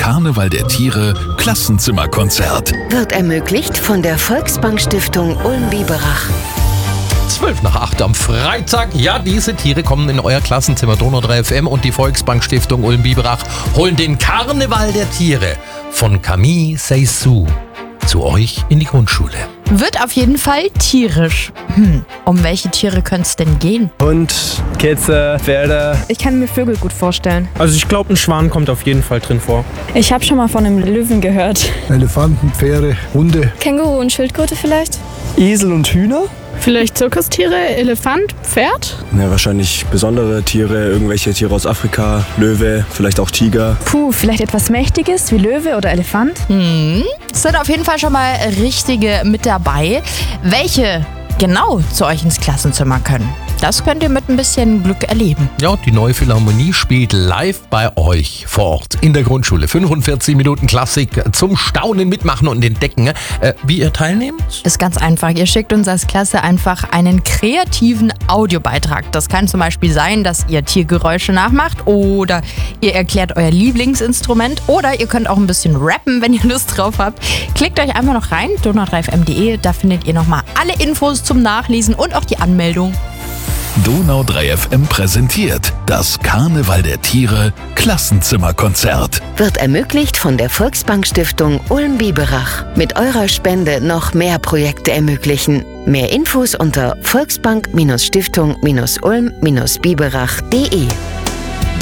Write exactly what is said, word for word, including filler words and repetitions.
Karneval der Tiere Klassenzimmerkonzert. Wird ermöglicht von der Volksbank Stiftung Ulm-Biberach. zwölf nach acht am Freitag. Ja, diese Tiere kommen in euer Klassenzimmer. Donau drei F M und die Volksbank Stiftung Ulm-Biberach holen den Karneval der Tiere von Camille Seissou zu euch in die Grundschule. Wird auf jeden Fall tierisch. Hm, um welche Tiere könnte es denn gehen? Hund, Kätze, Pferde. Ich kann mir Vögel gut vorstellen. Also ich glaube, ein Schwan kommt auf jeden Fall drin vor. Ich habe schon mal von einem Löwen gehört. Elefanten, Pferde, Hunde. Känguru und Schildkröte vielleicht? Esel und Hühner? Vielleicht Zirkustiere, Elefant, Pferd? Ja, wahrscheinlich besondere Tiere, irgendwelche Tiere aus Afrika, Löwe, vielleicht auch Tiger. Puh, vielleicht etwas Mächtiges wie Löwe oder Elefant? Hm, es sind auf jeden Fall schon mal richtige mit dabei. Welche genau zu euch ins Klassenzimmer können? Das könnt ihr mit ein bisschen Glück erleben. Ja, die Neue Philharmonie spielt live bei euch vor Ort in der Grundschule. fünfundvierzig Minuten Klassik zum Staunen, Mitmachen und Entdecken. Äh, wie ihr teilnehmt? Ist ganz einfach. Ihr schickt uns als Klasse einfach einen kreativen Audiobeitrag. Das kann zum Beispiel sein, dass ihr Tiergeräusche nachmacht oder ihr erklärt euer Lieblingsinstrument oder ihr könnt auch ein bisschen rappen, wenn ihr Lust drauf habt. Klickt euch einfach noch rein, donau drei f m punkt de. Da findet ihr nochmal alle Infos zum Nachlesen und auch die Anmeldung. Donau drei F M präsentiert das Karneval der Tiere Klassenzimmerkonzert. Wird ermöglicht von der Volksbank Stiftung Ulm-Biberach. Mit eurer Spende noch mehr Projekte ermöglichen. Mehr Infos unter volksbank Stiftung Ulm Biberach punkt de.